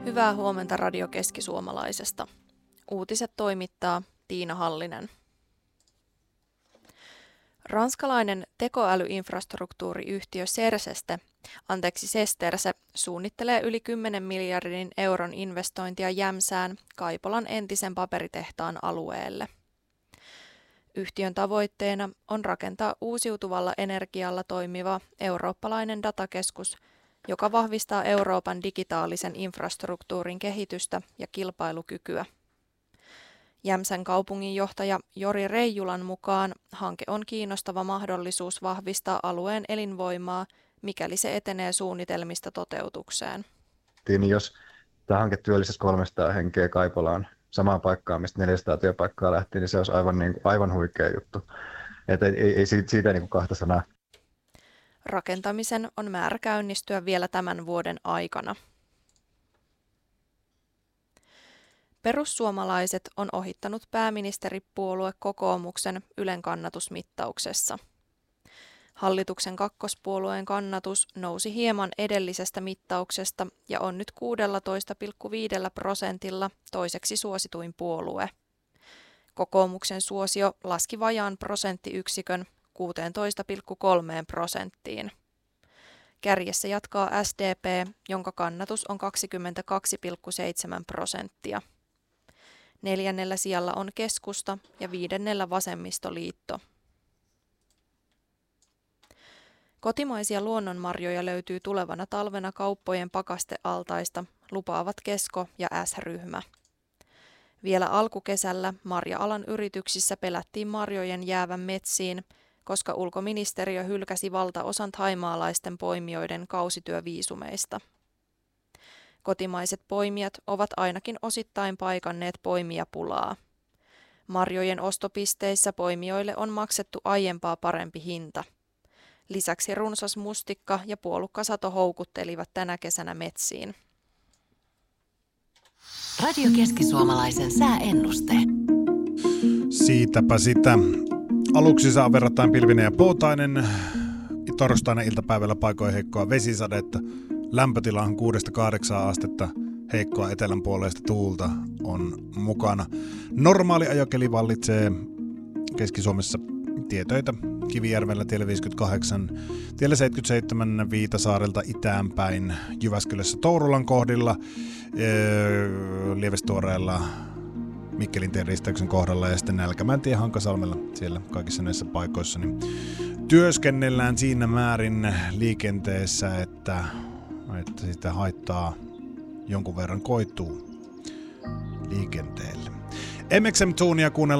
Hyvää huomenta Radio Keski-Suomalaisesta. Uutiset toimittaa Tiina Hallinen. Ranskalainen tekoälyinfrastruktuuriyhtiö Sesterse suunnittelee yli 10 miljardin euron investointia Jämsään Kaipolan entisen paperitehtaan alueelle. Yhtiön tavoitteena on rakentaa uusiutuvalla energialla toimiva eurooppalainen datakeskus, joka vahvistaa Euroopan digitaalisen infrastruktuurin kehitystä ja kilpailukykyä. Jämsän kaupunginjohtaja Jori Reijulan mukaan hanke on kiinnostava mahdollisuus vahvistaa alueen elinvoimaa, mikäli se etenee suunnitelmista toteutukseen. Jos tämä hanke työllistäisi 300 henkeä Kaipolaan samaan paikkaan, mistä 400 työpaikkaa lähti, niin se olisi aivan huikea juttu. Että ei siitä kahta sanaa. Rakentamisen on määrä käynnistyä vielä tämän vuoden aikana. Perussuomalaiset on ohittanut pääministeripuolue kokoomuksen Ylen kannatusmittauksessa. Hallituksen kakkospuolueen kannatus nousi hieman edellisestä mittauksesta ja on nyt 16,5% toiseksi suosituin puolue. Kokoomuksen suosio laski vajaan prosenttiyksikön 16,3%. Kärjessä jatkaa SDP, jonka kannatus on 22,7%. 4. sijalla on Keskusta ja 5. Vasemmistoliitto. Kotimaisia luonnonmarjoja löytyy tulevana talvena kauppojen pakastealtaista, lupaavat Kesko ja S-ryhmä. Vielä alkukesällä marja-alan yrityksissä pelättiin marjojen jäävän metsiin, koska ulkoministeriö hylkäsi valtaosan thaimaalaisten poimijoiden kausityöviisumeista. Kotimaiset poimijat ovat ainakin osittain paikanneet poimijapulaa. Marjojen ostopisteissä poimijoille on maksettu aiempaa parempi hinta. Lisäksi runsas mustikka ja puolukkasato houkuttelivat tänä kesänä metsiin. Radio Keski-Suomalaisen sääennuste. Siitäpä sitä. Aluksi saa verrattain pilvinen ja poutainen. Torstaina iltapäivällä paikoin heikkoa vesisadetta. Lämpötila on 6-8 astetta. Heikkoa etelänpuoleista tuulta on mukana. Normaali ajokeli vallitsee Keski-Suomessa tietöitä. Kivijärvellä tiellä 58, tiellä 77 Viitasaarelta itäänpäin, Jyväskylässä Tourulan kohdilla, Lievestuoreella Mikkelin tien risteyksen kohdalla ja sitten Nälkämäentien Hankasalmella, siellä kaikissa näissä paikoissa, niin työskennellään siinä määrin liikenteessä, että sitä haittaa jonkun verran koituu liikenteelle. MXM Tuunia kuunnellaan